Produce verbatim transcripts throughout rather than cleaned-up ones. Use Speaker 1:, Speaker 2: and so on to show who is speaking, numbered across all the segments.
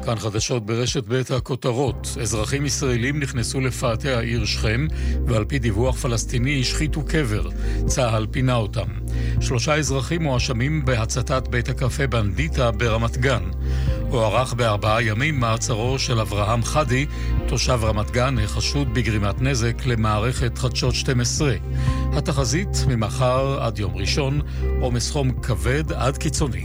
Speaker 1: כאן חדשות ברשת בית הכותרות. אזרחים ישראלים נכנסו לפאתי העיר שכם, ועל פי דיווח פלסטיני השחיתו קבר. צה"ל פינה אותם. שלושה אזרחים מואשמים בהצתת בית הקפה בנדיטה ברמת גן. הוארך בארבעה ימים מעצרו של אברהם חדי, תושב רמת גן, החשוד בגרימת נזק למערכת חדשות שתים עשרה. התחזית ממחר עד יום ראשון, עומס חום כבד עד קיצוני.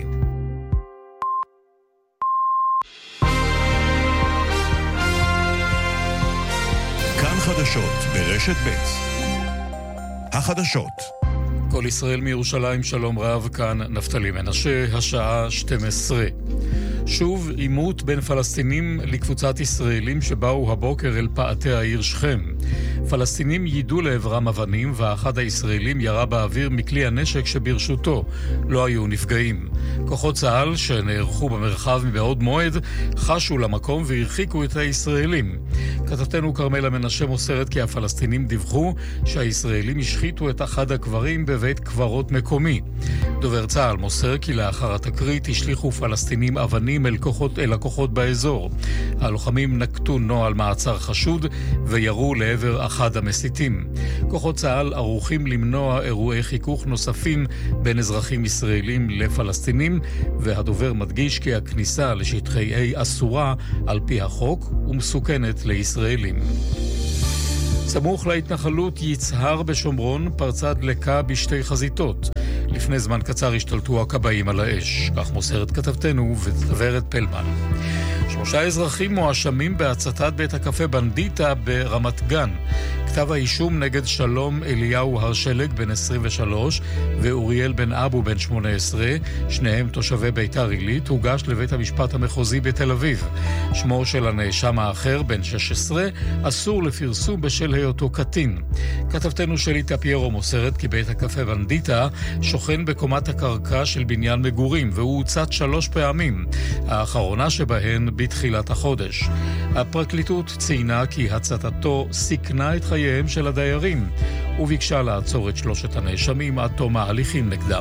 Speaker 2: כאן חדשות ברשת בית. החדשות.
Speaker 1: כל ישראל מירושלים, שלום רב, כאן נפתלי מנשה, השעה שתים עשרה. שוב עימות בין פלסטינים לקבוצת ישראלים שבאו הבוקר אל פאתי העיר שכם. פלסטינים יידו לעברם אבנים, ואחד הישראלים ירה באוויר מכלי הנשק שברשותו. לא היו נפגעים. כוחות צה"ל שנערכו במרחב מבעוד מועד חשו למקום והרחיקו את הישראלים. כתבתנו כרמלה מנשה מוסרת כי הפלסטינים דיווחו שהישראלים השחיתו את אחד הקברים בבית קברות מקומי. דובר צה"ל מוסר כי לאחר התקרית השליחו פלסטינים אבנים אל כוחות, אל הכוחות באזור. הלוחמים נקטו נוהל מעצר חשוד וירו לעבר אחד המסיתים. כוחות צה"ל ערוכים למנוע אירועי חיכוך נוספים בין אזרחים ישראלים לפלסטינים, והדובר מדגיש כי הכניסה לשטחי A אסורה על פי החוק ומסוכנת לישראלים. סמוך להתנחלות יצהר בשומרון פרצה דלקה בשתי חזיתות. לפני זמן קצר השתלטו הכבאים על האש, כך מוסרת כתבתנו ודברת פלמן. שלושה אזרחים מואשמים בהצתת בית הקפה בנדיטה ברמת גן. כתב האישום נגד שלום אליהו הרשלג בן עשרים ושלוש ואוריאל בן אבו בן שמונה עשרה, שניהם תושבי ביתר עילית, הוגש לבית המשפט המחוזי בתל אביב. שמו של הנאשם האחר בן שש עשרה אסור לפרסום בשל היותו קטין. כתבתנו שלי טפיירו מוסרת כי בית הקפה בנדיטה שוכן בקומת הקרקע של בניין מגורים, והוא הוצת שלוש פעמים, האחרונה שבהן בתחילת החודש. הפרקליטות ציינה כי הצתתו סיכנה את חייהם של הדיירים, וביקשה לעצור את שלושת הנאשמים עד תום ההליכים נגדם.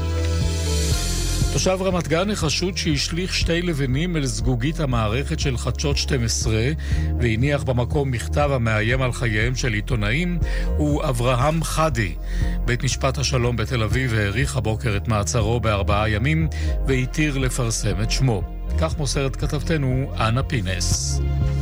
Speaker 1: תושב רמת גן החשוד שהשליך שתי לבנים אל זגוגית המערכת של חדשות שתים עשרה והניח במקום מכתב המאיים על חייהם של עיתונאים הוא אברהם חדי. בית משפט השלום בתל אביב העריך הבוקר את מעצרו בארבעה ימים והתיר לפרסם את שמו. כך מוסרת כתבתנו אנה פינס.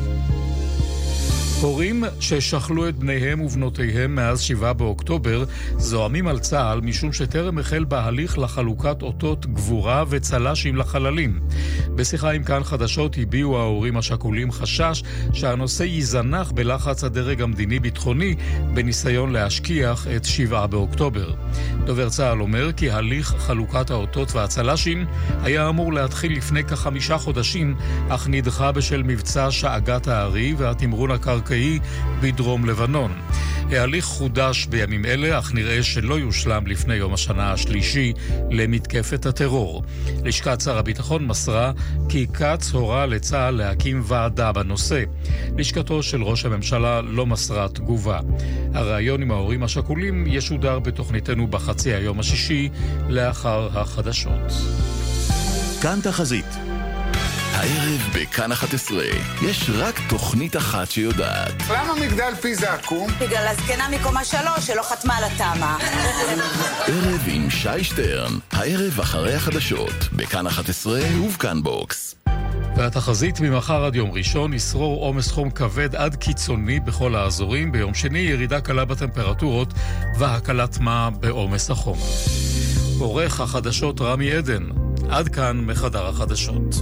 Speaker 1: הורים ששכלו את בניהם ובנותיהם מאז שבעה באוקטובר זועמים על צה"ל משום שטרם החל בהליך לחלוקת אותות גבורה וצל"שים לחללים. בשיחה עם כאן חדשות הביעו ההורים השכולים חשש שהנושא יזנח בלחץ הדרג המדיני-ביטחוני בניסיון להשכיח את שבעה באוקטובר. דובר צה"ל אומר כי הליך חלוקת האותות והצל"שים היה אמור להתחיל לפני כחמישה חודשים, אך נדחה בשל מבצע שאגת הארי והתמרון הקרקעי בדרום לבנון. ההליך חודש בימים אלה, אך נראה שלא יושלם לפני יום השנה השלישי למתקפת הטרור. לשכת שר הביטחון מסרה כי קץ הורה לצה"ל להקים ועדה בנושא. לשכתו של ראש הממשלה לא מסרה תגובה. הרעיון עם ההורים השכולים ישודר בתוכניתנו בחצי היום השישי לאחר החדשות.
Speaker 2: כאן תחזית.
Speaker 3: הערב בכאן אחת עשרה יש רק תוכנית אחת שיודעת.
Speaker 4: למה מגדל פיזה עקום?
Speaker 5: בגלל הזקנה מקומה שלוש שלא חתמה על התאמה.
Speaker 3: ערב עם שי שטרן, הערב אחרי החדשות, בכאן אחת עשרה ובכאן בוקס.
Speaker 1: והתחזית ממחר עד יום ראשון ישרור עומס חום כבד עד קיצוני בכל האזורים. ביום שני ירידה קלה בטמפרטורות והקלת מה בעומס החום. עורך החדשות רמי עדן. עד כאן מחדר החדשות.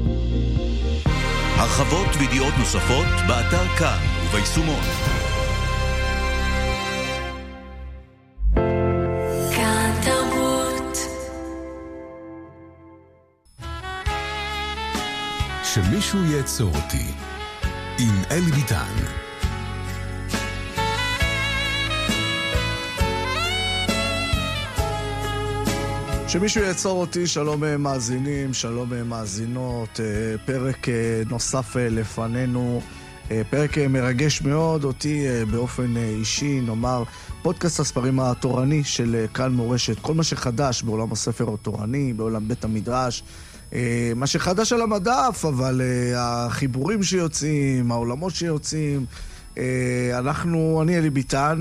Speaker 2: הרחבות וידיעות נוספות באתר כאן וביישומון.
Speaker 6: כאן תרבות.
Speaker 7: שמישהו יעצור אותי עם אלי ביטן.
Speaker 8: שמישהו יעצור אותי, שלום מאזינים, שלום מאזינות, פרק נוסף לפנינו, פרק מרגש מאוד אותי באופן אישי, נאמר, פודקאסט הספרים התורני של כאן מורשת, כל מה שחדש בעולם הספר התורני, בעולם בית המדרש, מה שחדש על המדף, אבל החיבורים שיוצאים, העולמות שיוצאים, אנחנו, אני אלי ביטן,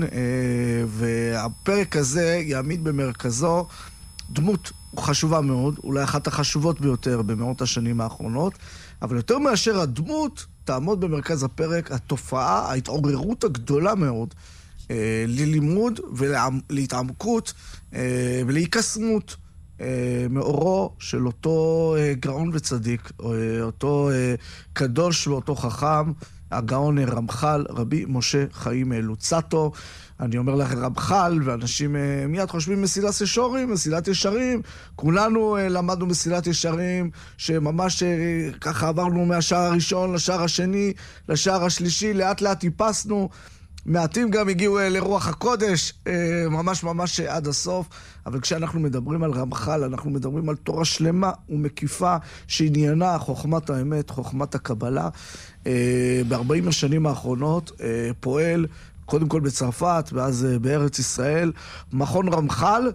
Speaker 8: והפרק הזה יעמיד במרכזו דמות חשובה מאוד, אולי אחת החשובות ביותר במאות השנים האחרונות, אבל יותר מאשר הדמות, תעמוד במרכז הפרק התופעה, ההתעוררות הגדולה מאוד, אה, ללימוד ולהתעמקות אה, ולהיקסמות אה, מאורו של אותו אה, גאון וצדיק, אה, אותו אה, קדוש ואותו חכם, הגאון רמח"ל, רבי משה חיים לוצאטו. אני אומר לך רמח"ל, ואנשים מיד חושבים מסילת ישרים, מסילת ישרים. כולנו למדנו מסילת ישרים, שממש ככה עברנו מהשער הראשון לשער השני, לשער השלישי, לאט לאט טיפסנו. מעטים גם הגיעו לרוח הקודש, ממש ממש עד הסוף. אבל כשאנחנו מדברים על רמח"ל, אנחנו מדברים על תורה שלמה ומקיפה, שעניינה חוכמת האמת, חוכמת הקבלה. ב-ארבעים השנים האחרונות פועל, קודם כל בצרפת, ואז בארץ ישראל, מכון רמח"ל,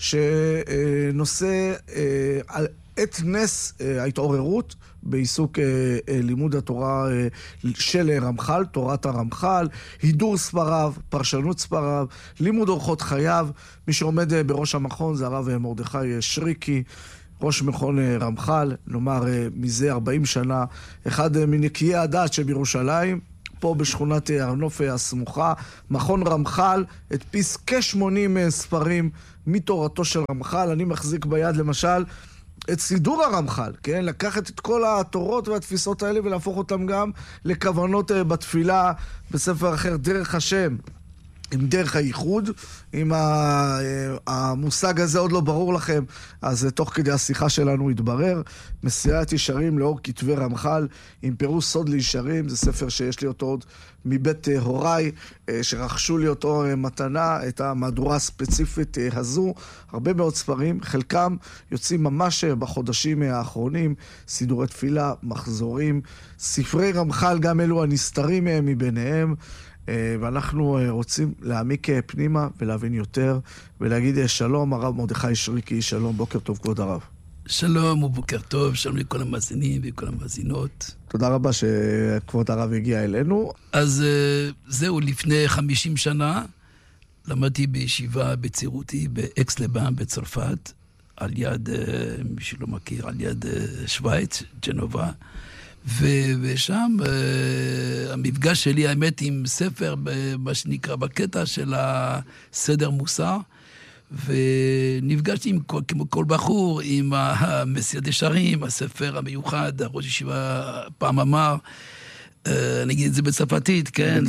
Speaker 8: שנושא על את נס ההתעוררות בעיסוק לימוד התורה של רמח"ל, תורת הרמח"ל, הידור ספריו, פרשנות ספריו, לימוד אורחות חייו. מי שעומד בראש המכון זה הרב מרדכי שריקי, ראש מכון רמח"ל, נאמר מזה ארבעים שנה, אחד מנקיי הדת שבירושלים, פה בשכונת הר נוף הסמוכה. מכון רמח"ל הדפיס כ-שמונים ספרים מתורתו של רמח"ל. אני מחזיק ביד למשל את סידור הרמח"ל, כן? לקחת את כל התורות והתפיסות האלה ולהפוך אותם גם לכוונות בתפילה, בספר אחר, דרך השם, עם דרך הייחוד. אם המושג הזה עוד לא ברור לכם, אז תוך כדי השיחה שלנו יתברר. מסילת ישרים לאור כתבי רמח"ל, עם פירוש סוד לישרים. זה ספר שיש לי אותו עוד מבית הוריי, שרכשו לי אותו מתנה, את המהדורה הספציפית הזו. הרבה מאוד ספרים, חלקם יוצאים ממש בחודשים האחרונים, סידורי תפילה, מחזורים, ספרי רמח"ל, גם אלו הנסתרים מביניהם. ואנחנו רוצים להעמיק פנימה ולהבין יותר, ולהגיד שלום, הרב מרדכי שריקי, שלום, בוקר טוב, כבוד הרב.
Speaker 9: שלום ובוקר טוב, שלום לכל המאזינים וכל המאזינות.
Speaker 8: תודה רבה שכבוד הרב הגיע אלינו.
Speaker 9: אז זהו, לפני חמישים שנה, למדתי בישיבה בצעירותי באקס-לבן בצרפת, על יד, מי שלא מכיר, על יד שוויץ, ג'נובה. ושם המפגש שלי, האמת, עם ספר, מה שנקרא, בקטע של הסדר מוסר, ונפגשתי עם כל, כמו כל בחור, עם מסילת ישרים, הספר המיוחד, הראש ישיבה פעם אמר, אני אגיד את זה בצרפתית, כן?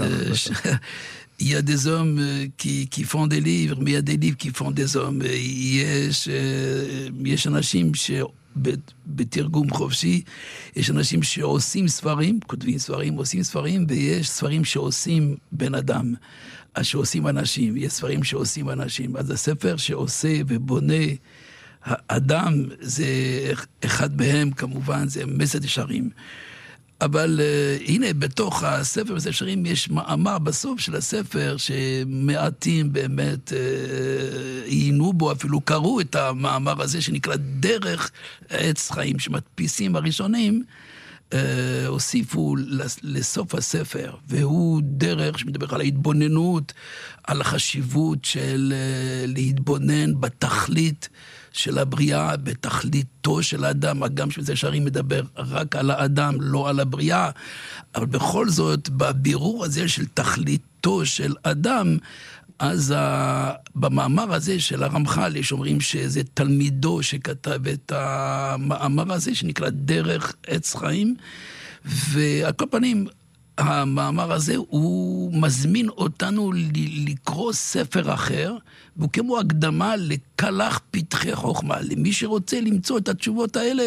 Speaker 9: Il y a des hommes qui, qui font des livres, mais il y a des livres qui font des hommes. יש, יש אנשים ש... בתרגום חופשי, יש אנשים שעושים ספרים, כותבים ספרים, עושים ספרים, ויש ספרים שעושים בן אדם, שעושים אנשים, יש ספרים שעושים אנשים. אז הספר שעושה ובונה האדם, זה אחד מהם כמובן, זה מסילת ישרים. אבל uh, הנה, בתוך הספר מסילת ישרים יש מאמר בסוף של הספר, שמעטים באמת uh, עיינו בו, אפילו קראו את המאמר הזה, שנקרא דרך עץ חיים, שמדפיסים הראשונים, uh, הוסיפו לסוף הספר, והוא דרך שמדבר על ההתבוננות, על החשיבות של uh, להתבונן בתכלית, של הבריאה, בתכליתו של האדם. הגם שמסילת ישרים מדבר רק על האדם, לא על הבריאה, אבל בכל זאת, בבירור הזה של תכליתו של אדם, אז במאמר הזה של הרמח"ל, יש אומרים שזה תלמידו שכתב את המאמר הזה, שנקרא דרך עץ חיים, ועל כל פנים, המאמר הזה הוא מזמין אותנו לקרוא ספר אחר, והוא כמו הקדמה לקלח פתחי חוכמה, למי שרוצה למצוא את התשובות האלה,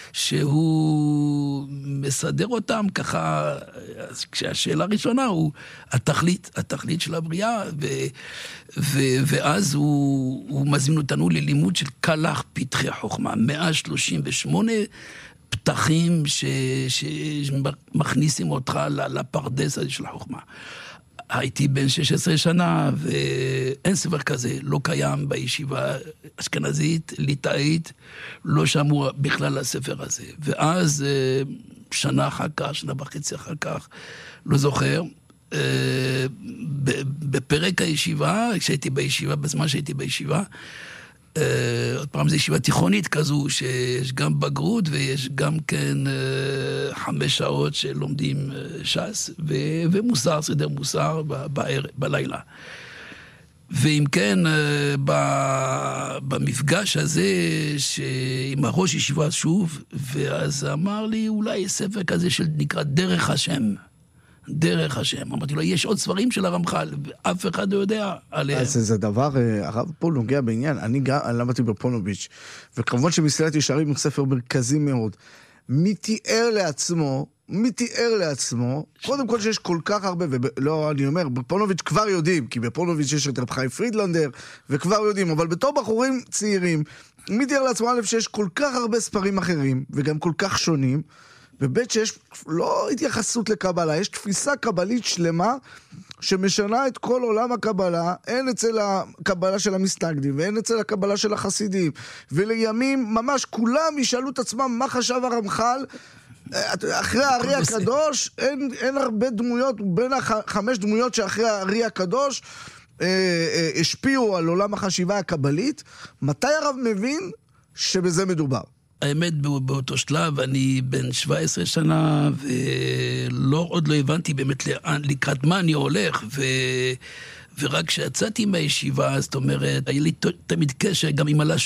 Speaker 9: שהוא מסדר אותם ככה, כשהשאלה הראשונה הוא התכלית, התכלית של הבריאה, ו, ו, ואז הוא, הוא מזמין אותנו ללימוד של קלח פתחי חוכמה, מאה שלושים ושמונה פתחים ש, שמכניסים אותך לפרדס הזה של החוכמה. הייתי בן שש עשרה שנה, ואין ספר כזה, לא קיים בישיבה אשכנזית, ליטאית, לא שמעו בכלל הספר הזה. ואז, שנה אחר כך, שנה וחצי אחר כך, לא זוכר, בפרק הישיבה, כשהייתי בישיבה, בזמן שהייתי בישיבה, עוד פעם זו ישיבה תיכונית כזו, שיש גם בגרות ויש גם כן חמש שעות שלומדים ש"ס ומוסר, סדר מוסר בלילה. ואם כן, במפגש הזה עם הראש ישיבה שוב, ואז אמר לי אולי ספר כזה שנקרא דרך השם. דרך השם. אמרתי לו, יש עוד ספרים של הרמח"ל, ואף אחד לא יודע עליהם.
Speaker 8: אז זה דבר, הרב פה נוגע בעניין. אני גם למדתי בפונוביץ', וכמובן שמסילת ישרים הוא ספר מרכזי מאוד. מי תיאר לעצמו, מי תיאר לעצמו, קודם כל שיש כל כך הרבה, ולא, אני אומר, בפונוביץ' כבר יודעים, כי בפונוביץ' יש את רב חיים פרידלנדר, וכבר יודעים, אבל בתור בחורים צעירים, מי תיאר לעצמו א' שיש כל כך הרבה ספרים אחרים, וגם כל כך שונים, ובית שיש לא התייחסות לקבלה, יש תפיסה קבלית שלמה שמשנה את כל עולם הקבלה, אין אצל הקבלה של המסתגדים, ואין אצל הקבלה של החסידים, ולימים ממש כולם ישאלו את עצמם מה חשב הרמח"ל, אחרי הארי הקדוש, אין, אין הרבה דמויות, בין החמש דמויות שאחרי הארי הקדוש, אה, אה, השפיעו על עולם החשיבה הקבלית, מתי הרב מבין שבזה מדובר?
Speaker 9: האמת, באותו שלב, אני בן שבע עשרה שנה, ולא, עוד לא הבנתי באמת לקראת מה אני הולך, ו... ורק כשיצאתי מהישיבה, זאת אומרת, היה לי תמיד קשר גם עם הלשון.